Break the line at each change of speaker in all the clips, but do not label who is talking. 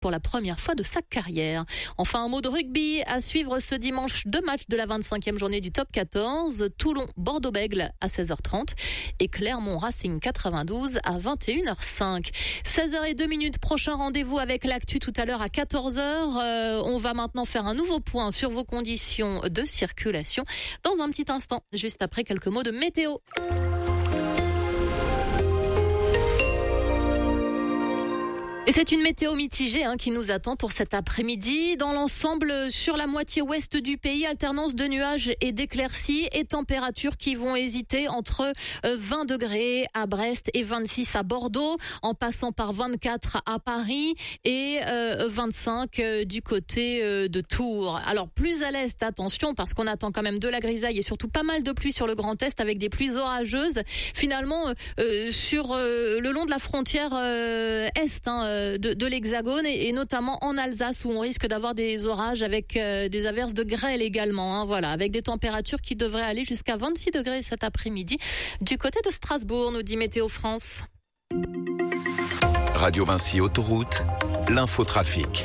pour la première fois de sa carrière. Enfin, un mot de rugby à suivre ce dimanche, 2 matchs de la 25e journée du top 14. Toulon-Bordeaux-Bègles à 16h30 et Clermont-Racing 92 à 21h05. 16h02, prochain rendez-vous avec l'actu tout à l'heure à 14h. On va maintenant faire un nouveau point sur vos conditions de circulation dans un petit instant, juste après quelques mots de météo. Et c'est une météo mitigée qui nous attend pour cet après-midi. Dans l'ensemble, sur la moitié ouest du pays, alternance de nuages et d'éclaircies et températures qui vont hésiter entre 20 degrés à Brest et 26 à Bordeaux, en passant par 24 à Paris et 25 du côté de Tours. Alors plus à l'est, attention, parce qu'on attend quand même de la grisaille et surtout pas mal de pluie sur le Grand Est avec des pluies orageuses. Finalement, sur le long de la frontière est, de l'Hexagone et notamment en Alsace où on risque d'avoir des orages avec des averses de grêle également. Voilà, avec des températures qui devraient aller jusqu'à 26 degrés cet après-midi du côté de Strasbourg, nous dit Météo France.
Radio Vinci Autoroute, l'infotrafic.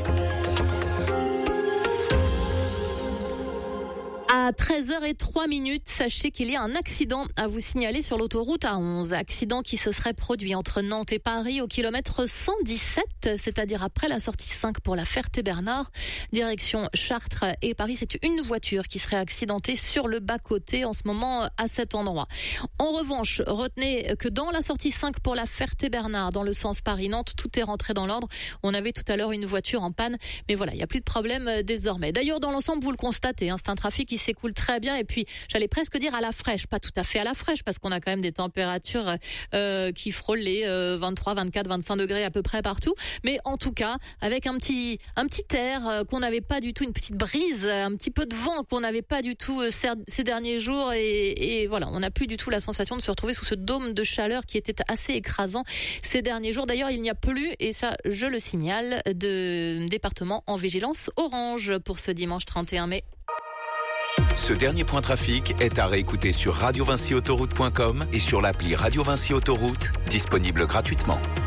À 13h03, sachez qu'il y a un accident à vous signaler sur l'autoroute A11. Accident qui se serait produit entre Nantes et Paris au kilomètre 117, c'est-à-dire après la sortie 5 pour la Ferté-Bernard, direction Chartres et Paris. C'est une voiture qui serait accidentée sur le bas-côté en ce moment à cet endroit. En revanche, retenez que dans la sortie 5 pour la Ferté-Bernard, dans le sens Paris-Nantes, tout est rentré dans l'ordre. On avait tout à l'heure une voiture en panne, mais voilà, il n'y a plus de problème désormais. D'ailleurs, dans l'ensemble, vous le constatez, c'est un trafic qui s'écoule très bien et puis j'allais presque dire à la fraîche, pas tout à fait à la fraîche parce qu'on a quand même des températures qui frôlent les 23, 24, 25 degrés à peu près partout, mais en tout cas avec un petit air qu'on n'avait pas du tout, une petite brise, un petit peu de vent qu'on n'avait pas du tout ces derniers jours et voilà, on n'a plus du tout la sensation de se retrouver sous ce dôme de chaleur qui était assez écrasant ces derniers jours. D'ailleurs, il n'y a plus, et ça je le signale, de département en vigilance orange pour ce dimanche 31 mai.
Ce dernier point trafic est à réécouter sur radiovinciautoroute.com et sur l'appli Radio Vinci Autoroute, disponible gratuitement.